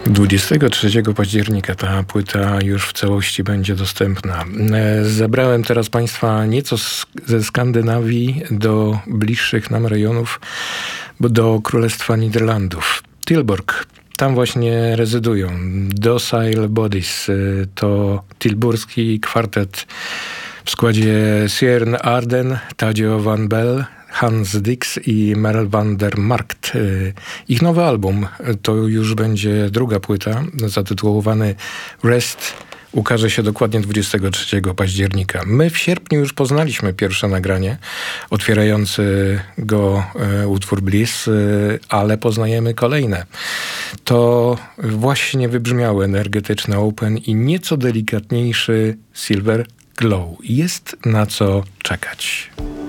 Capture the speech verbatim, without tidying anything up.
dwudziestego trzeciego października ta płyta już w całości będzie dostępna. Zabrałem teraz Państwa nieco ze Skandynawii do bliższych nam rejonów, do Królestwa Niderlandów. Tilburg. Tam właśnie rezydują Docile Bodies. To tilburski kwartet w składzie Siern Arden, Tadio van Bell, Hans Dix i Merel van der Markt. Ich nowy album to już będzie druga płyta, zatytułowany Rest, ukaże się dokładnie dwudziestego trzeciego października. My w sierpniu już poznaliśmy pierwsze nagranie otwierający go e, utwór Bliss, e, ale poznajemy kolejne. To właśnie wybrzmiały energetyczny Open i nieco delikatniejszy Silver Glow. Jest na co czekać.